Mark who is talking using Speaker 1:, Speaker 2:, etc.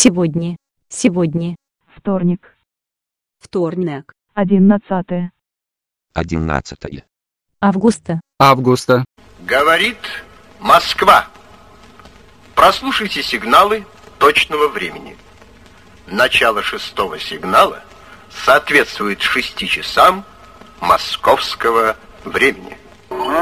Speaker 1: Сегодня. Сегодня.
Speaker 2: Вторник.
Speaker 3: Вторник.
Speaker 2: 11
Speaker 1: Августа.
Speaker 4: Августа.
Speaker 5: Говорит Москва. Прослушайте сигналы точного времени. Начало 6-го сигнала соответствует 6 часам московского времени.